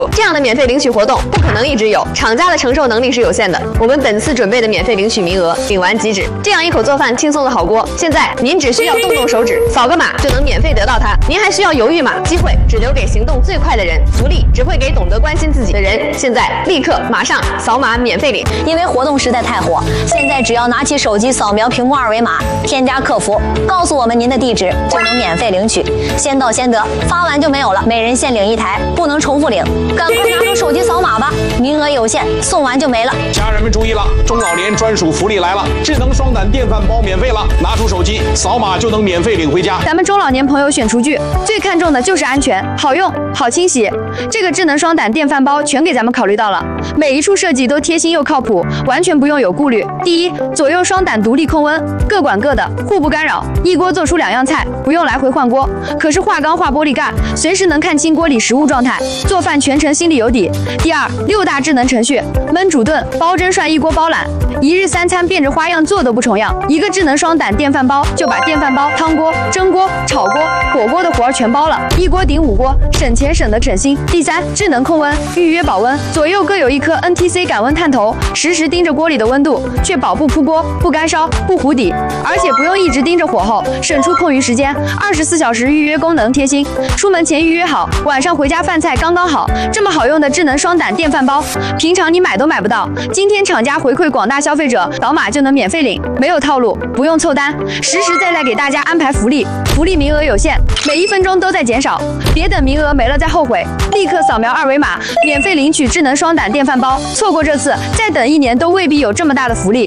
这样的免费领取活动不可能一直有，厂家的承受能力是有限的。我们本次准备的免费领取名额，领完即止。这样一口做饭轻松的好锅，现在您只需要动动手指，扫个码就能免费得到它。您还需要犹豫吗？机会只留给行动最快的人，福利只会给懂得关心自己的人。现在立刻马上扫码免费领， 因为活动实在太火，现在只要拿起手机扫描屏幕二维码，添加客服，告诉我们您的地址，就能免费领取，先到先得，发完就没有了，每人限领1台，不能重复领。赶快拿出手机扫码吧，名额有限，送完就没了。 家人们注意了，中老年专属福利来了，智能双胆电饭煲免费了，拿出手机扫码就能免费领回家。 咱们中老年朋友选厨具最看重的就是安全、好用、好清洗。这个智能双胆电饭煲全给咱们考虑到了，每一处设计都贴心又靠谱，完全不用有顾虑。第一，左右双胆独立控温，各管各的，互不干扰，一锅做出2样菜，不用来回换锅。可是化钢化玻璃盖，随时能看清锅里食物状态，做饭全程心里有底。第二，6大智能程序，焖煮炖、煲蒸涮一锅包揽，一日3餐变着花样做都不重样。一个智能双胆电饭煲就把电饭煲、汤锅、蒸锅、炒锅、火锅的活儿全包了，一锅顶5锅，省钱省得省心。第三，智能控温，预约保温，左右各有一颗 NTC 感温探头，实时盯着锅里的温度，确保不扑锅、不干烧、不糊底，而且不用一直盯着火候，省出空余时间。24小时预约功能贴心，出门前预约好，晚上回家饭菜刚刚好。这么好用的智能双胆电饭煲，平常你买都买不到。今天厂家回馈广大消费者，扫码就能免费领，没有套路，不用凑单，实实在在给大家安排福利。福利名额有限，每1分钟都在减少，别等名额没了再后悔。立刻扫描2维码，免费领取智能双胆电饭煲。错过这次，再等1年都未必有这么大的福利。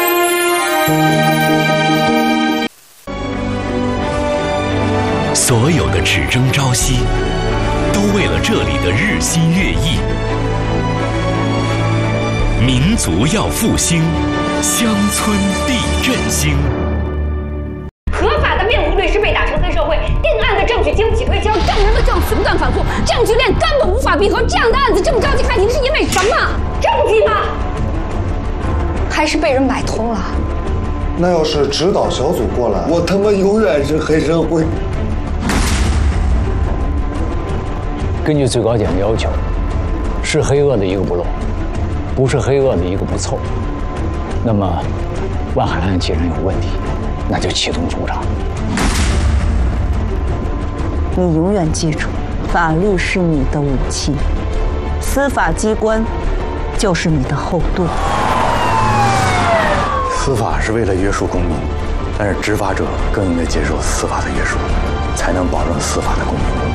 所有的只争朝夕，都为了这里的日新月异。民族要复兴，乡村必振兴。 合法的辩护律师被打成黑社会，定案的证据经不起推敲，证人的证词不断反复，证据链根本无法闭合。这样的案子这么着急开庭，是因为什么？政绩吗？还是被人买通了？ 那要是指导小组过来，我他妈永远是黑社会。 根据最高检的要求，是黑恶的一个不漏，不是黑恶的一个不凑。那么，万海案既然有问题，那就启动主张。 你永远记住，法律是你的武器，司法机关就是你的后盾。 司法是为了约束公民，但是执法者更应该接受司法的约束，才能保证司法的公平公正。